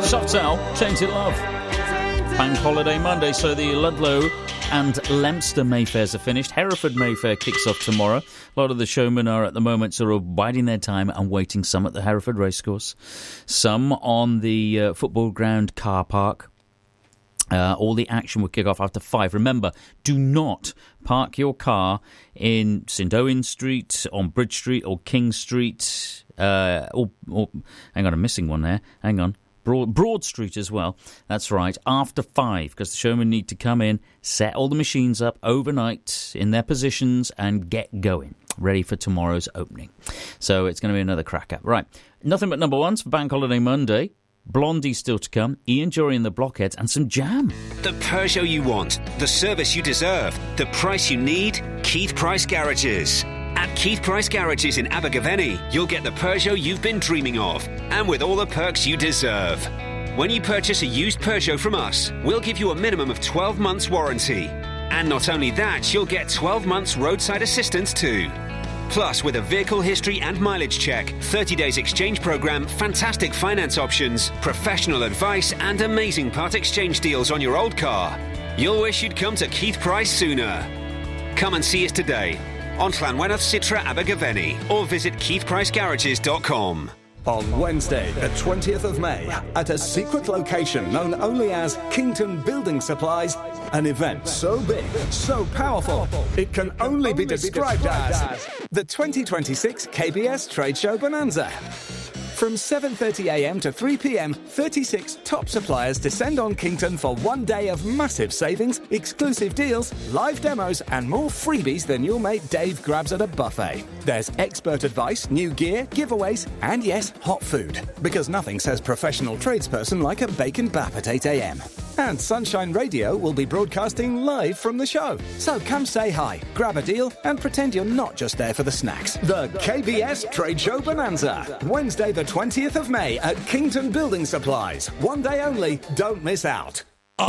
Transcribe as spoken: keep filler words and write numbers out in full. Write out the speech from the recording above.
Softail, Tainted Love. Bank Holiday Monday, so the Ludlow and Leominster Mayfairs are finished. Hereford Mayfair kicks off tomorrow. A lot of the showmen are at the moment sort of biding their time and waiting, some at the Hereford Racecourse, some on the uh, football ground car park. Uh, all the action will kick off after five. Remember, do not park your car in Saint Owen Street, on Bridge Street or King Street. Uh, or, or hang on, I'm missing one there. Hang on. Broad, Broad Street as well. That's right, after five, because the showmen need to come in, set all the machines up overnight in their positions and get going, ready for tomorrow's opening. So it's going to be another cracker. Right, nothing but number ones for Bank Holiday Monday. Blondie still to come, Ian Jory and the Blockheads, and some jam. The Peugeot you want, the service you deserve, the price you need, Keith Price Garages. At Keith Price Garages in Abergavenny, you'll get the Peugeot you've been dreaming of, and with all the perks you deserve. When you purchase a used Peugeot from us, we'll give you a minimum of twelve months warranty. And not only that, you'll get twelve months roadside assistance too. Plus, with a vehicle history and mileage check, thirty days exchange programme, fantastic finance options, professional advice and amazing part exchange deals on your old car. You'll wish you'd come to Keith Price sooner. Come and see us today on Llanwennoedd Citra Abergavenny or visit keith price garages dot com. On Wednesday, the twentieth of May, at a secret location known only as Kington Building Supplies, an event so big, so powerful, it can only be described as the twenty twenty-six K B S Trade Show Bonanza. From seven thirty a m to three p m, thirty-six top suppliers descend on Kington for one day of massive savings, exclusive deals, live demos, and more freebies than your mate Dave grabs at a buffet. There's expert advice, new gear, giveaways, and yes, hot food. Because nothing says professional tradesperson like a bacon bap at eight a m. And Sunshine Radio will be broadcasting live from the show. So come say hi, grab a deal, and pretend you're not just there for the snacks. The K B S Trade Show Bonanza. Wednesday the twentieth of May at Kington Building Supplies. One day only. Don't miss out.